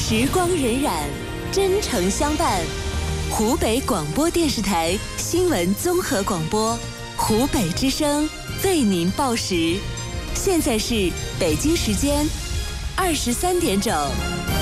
时光荏苒，真诚相伴。湖北广播电视台新闻综合广播，湖北之声为您报时。现在是北京时间23点整。